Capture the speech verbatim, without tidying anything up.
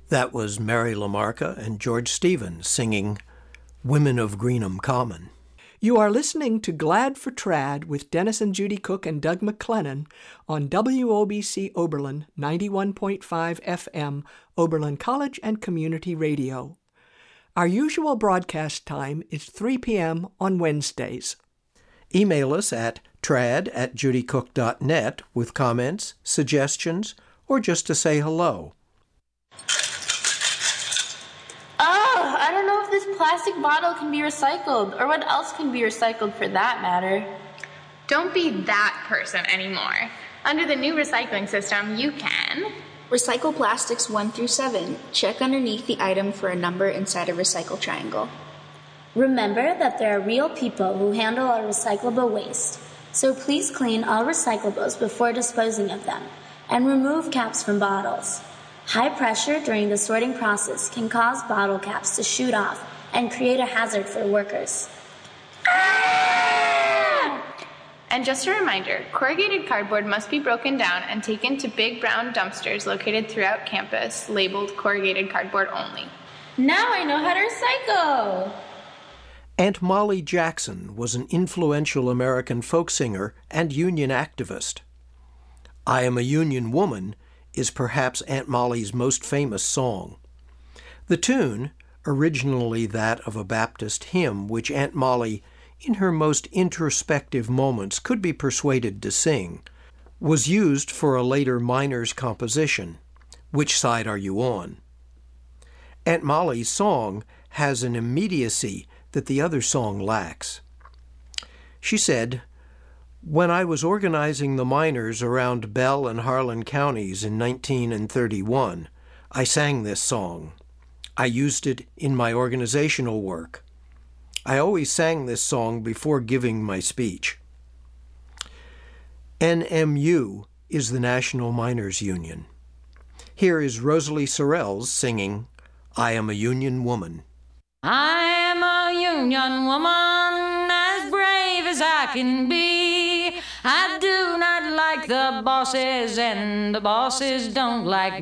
That was Mary Lamarca and George Stevens singing Women of Greenham Common. You are listening to Glad for Trad with Dennis and Judy Cook and Doug McLennan on W O B C Oberlin ninety-one point five F M, Oberlin College and Community Radio. Our usual broadcast time is three p.m. on Wednesdays. Email us at trad at judycook dot net with comments, suggestions, or just to say hello. Oh, I don't know if this plastic bottle can be recycled, or what else can be recycled for that matter. Don't be that person anymore. Under the new recycling system, you can recycle plastics one through seven. Check underneath the item for a number inside a recycle triangle. Remember that there are real people who handle our recyclable waste, so please clean all recyclables before disposing of them, and remove caps from bottles. High pressure during the sorting process can cause bottle caps to shoot off and create a hazard for workers. And just a reminder, corrugated cardboard must be broken down and taken to big brown dumpsters located throughout campus, labeled corrugated cardboard only. Now I know how to recycle! Aunt Molly Jackson was an influential American folk singer and union activist. I Am a Union Woman is perhaps Aunt Molly's most famous song. The tune, originally that of a Baptist hymn which Aunt Molly, in her most introspective moments, could be persuaded to sing, was used for a later Miners composition, Which Side Are You On? Aunt Molly's song has an immediacy that the other song lacks. She said, "When I was organizing the miners around Bell and Harlan counties in nineteen thirty-one, I sang this song. I used it in my organizational work. I always sang this song before giving my speech." N M U is the National Miners Union. Here is Rosalie Sorrells singing I Am a Union Woman. I am a union woman, as brave as I can be. I do not like the bosses, and the bosses don't like